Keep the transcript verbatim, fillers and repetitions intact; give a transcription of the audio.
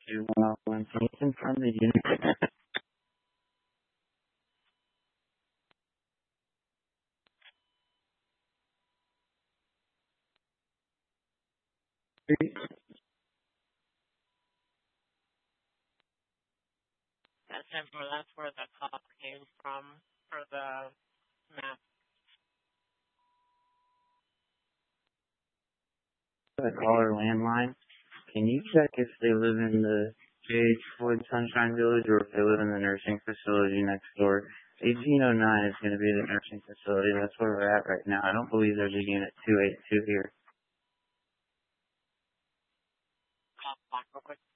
two one oh one. Can you confirm the unit? That's him, that's where the call came from for the map. The caller landline. Can you check if they live in the J H Floyd Sunshine Village or if they live in the nursing facility next door? eighteen oh nine is going to be the nursing facility. That's where we're at right now. I don't believe there's a unit two eighty-two here. Call back real quick.